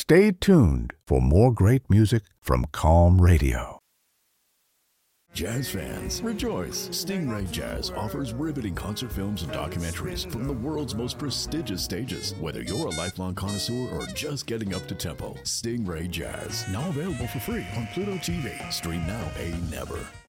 Stay tuned for more great music from Calm Radio. Jazz fans, rejoice! Stingray Jazz offers riveting concert films and documentaries from the world's most prestigious stages. Whether you're a lifelong connoisseur or just getting up to tempo, Stingray Jazz, now available for free on Pluto TV. Stream now, pay never.